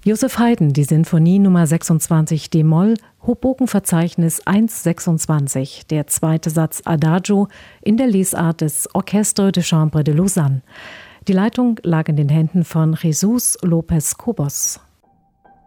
Joseph Haydn, die Sinfonie Nummer 26 d-Moll, Hochbogenverzeichnis 126, der zweite Satz Adagio in der Lesart des Orchestre de Chambre de Lausanne. Die Leitung lag in den Händen von Jesus López Cobos.